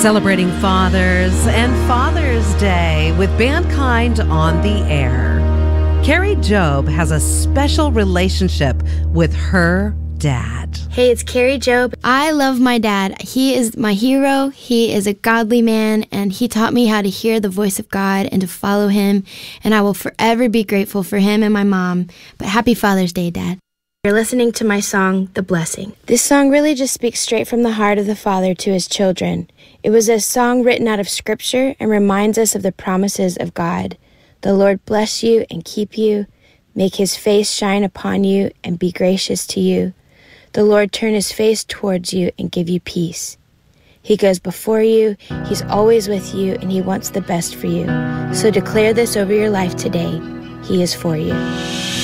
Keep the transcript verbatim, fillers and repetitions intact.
Celebrating fathers and Father's Day with Mankind on the Air. Carrie Job has a special relationship with her dad. Hey, it's Carrie Job. I love my dad. He is my hero. He is a godly man, and he taught me how to hear the voice of God and to follow him, and I will forever be grateful for him and my mom. But happy Father's Day, Dad. You're listening to my song, The Blessing. This song really just speaks straight from the heart of the Father to his children. It was a song written out of Scripture and reminds us of the promises of God. The Lord bless you and keep you, make his face shine upon you and be gracious to you. The Lord turn his face towards you and give you peace. He goes before you, he's always with you, and he wants the best for you. So declare this over your life today. He is for you.